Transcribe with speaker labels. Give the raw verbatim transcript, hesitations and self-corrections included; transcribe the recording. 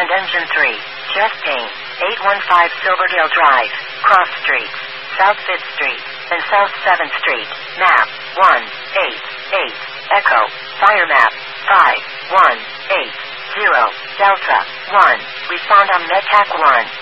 Speaker 1: Engine three, Chest Pain, eight one five Silverdale Drive, Cross Street, South fifth Street, and South seventh Street. Map, one eight eight, Echo, Fire Map, five one eight zero, Delta, one, respond on MedTac one.